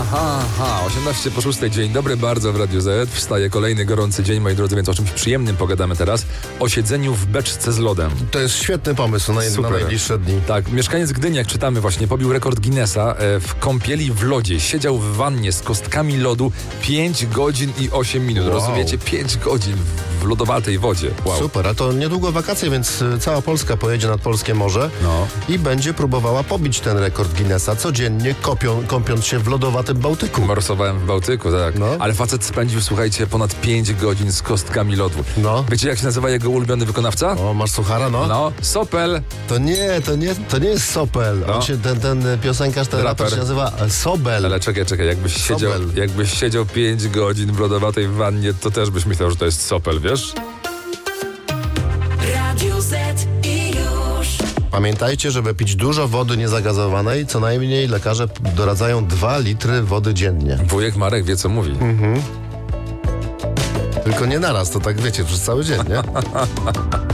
18 po 6, dzień dobry, bardzo w Radiu Z. Wstaje kolejny gorący dzień, moi drodzy, więc o czymś przyjemnym pogadamy teraz. O siedzeniu w beczce z lodem. To jest świetny pomysł na najbliższe dni. Tak, mieszkaniec Gdyni, jak czytamy właśnie, pobił rekord Guinnessa w kąpieli w lodzie. Siedział w wannie z kostkami lodu 5 godzin i 8 minut. Wow. Rozumiecie? 5 godzin w lodowatej wodzie. Wow. Super, a to niedługo wakacje, więc cała Polska pojedzie nad polskie morze i będzie próbowała pobić ten rekord Guinnessa codziennie, kąpiąc się w lodowatym Bałtyku. Morsowałem w Bałtyku, tak. No. Ale facet spędził, słuchajcie, ponad 5 godzin z kostkami lodu. No. Wiecie, jak się nazywa jego ulubiony wykonawca? O, masz suchara, no? No, Sopel. To nie jest Sopel. No. On się, ten piosenkarz, ten raper się nazywa Sobel. Ale czekaj, jakbyś siedział 5 godzin w lodowatej wannie, to też byś myślał, że to jest Sopel, wiesz? Radio Z i już. Pamiętajcie, żeby pić dużo wody niezagazowanej, co najmniej lekarze doradzają 2 litry wody dziennie. Wujek Marek wie, co mówi. Tylko nie naraz, to tak wiecie, przez cały dzień, nie?